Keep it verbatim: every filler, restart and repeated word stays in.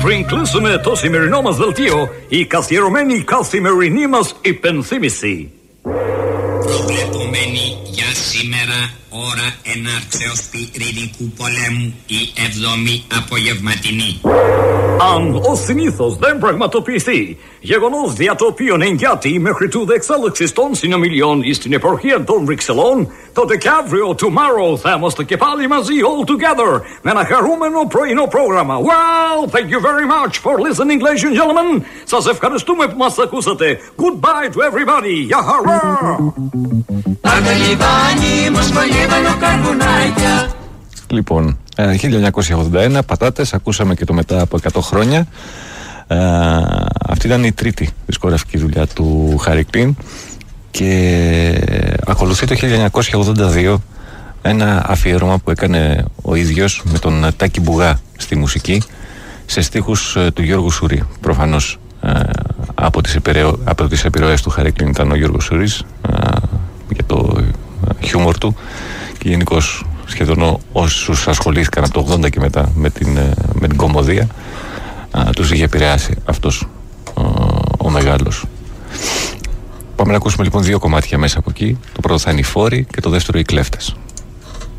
Πριν κλείσουμε το σημερινό μας δελτίο, η καθιερωμένη καθημερινή μας υπενθύμηση. Προβλεπόμενη για σήμερα ώρα ενάρξεως πυρηνικού πολέμου η εβδομή απογευματινή. Αν ως συνήθως δεν πραγματοποιηθεί, γεγονός δια το οποίο εγγυάται μέχρι τούδε εξέλιξης των συνομιλιών στην επαρχία των Βρυξελών, το Δεκέμβριο tomorrow θα είμαστε και πάλι μαζί all together με ένα χαρούμενο πρωινό πρόγραμμα. Well, thank you very much for listening, ladies and gentlemen. Σας ευχαριστούμε που μας ακούσατε. Goodbye to everybody. Γεια χαρά! Λοιπόν, χίλια εννιακόσια ογδόντα ένα, πατάτες, ακούσαμε και το μετά από εκατό χρόνια. Ε, αυτή ήταν η τρίτη δισκογραφική δουλειά του Harry Klein και ακολουθεί το χίλια εννιακόσια ογδόντα δύο ένα αφιέρωμα που έκανε ο ίδιος με τον Τάκη Μπουγά στη μουσική σε στίχους του Γιώργου Σουρή. Προφανώς ε, από τις, επιρρεώ, από τις επιρροές του Harry Klein ήταν ο Γιώργος Σουρής ε, για το χιούμορ του και γενικώς σχεδόν όσους ασχολήθηκαν από το ογδόντα και μετά με την, με την κομμωδία α, τους είχε επηρεάσει αυτός ο, ο μεγάλος. Πάμε να ακούσουμε λοιπόν δύο κομμάτια μέσα από εκεί. Το πρώτο θα είναι οι Φόροι και το δεύτερο οι Κλέφτες.